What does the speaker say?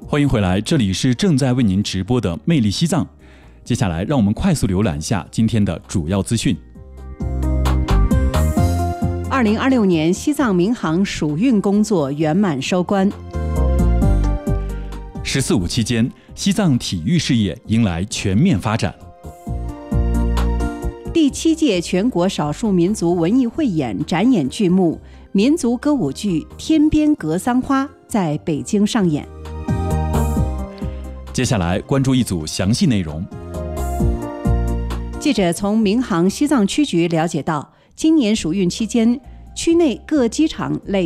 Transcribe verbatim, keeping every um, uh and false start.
欢迎回来，这里是正在为您直播的魅力西藏。接下来让我们快速浏览下今天的主要资讯。 二零二六年西藏民航暑运工作圆满收官。 十四五期间，西藏体育事业迎来全面发展。 第七届全国少数民族文艺汇演展演剧目民族歌舞剧《天边格桑花》在北京上演。 接下来关注一组详细内容。 记者从民航西藏区局了解到，今年暑运期间，区内各机场累